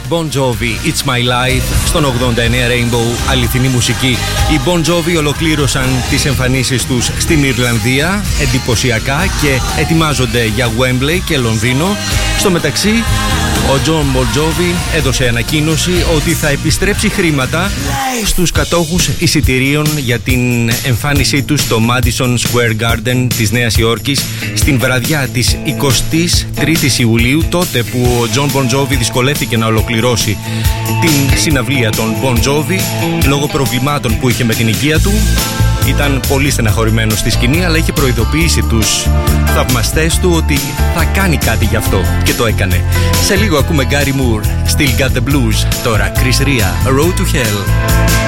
Bon Jovi, It's My Life, στον 89 Rainbow, αληθινή μουσική. Οι Bon Jovi ολοκλήρωσαν τις εμφανίσεις τους στην Ιρλανδία, εντυπωσιακά, και ετοιμάζονται για Wembley και Λονδίνο. Στο μεταξύ, ο John Bon Jovi έδωσε ανακοίνωση ότι θα επιστρέψει χρήματα στους κατόχους εισιτηρίων για την εμφάνισή τους στο Madison Square Garden της Νέας Υόρκης στην βραδιά της 23ης Ιουλίου, τότε που ο John Bon Jovi δυσκολεύτηκε να ολοκληρώσει την συναυλία των Bon Jovi λόγω προβλημάτων που είχε με την υγεία του. Ήταν πολύ στεναχωρημένος στη σκηνή, αλλά είχε προειδοποιήσει τους θαυμαστές του ότι θα κάνει κάτι γι' αυτό, και το έκανε. Σε λίγο ακούμε Gary Moore, Still Got The Blues. Τώρα Chris Ria, Road to Hell.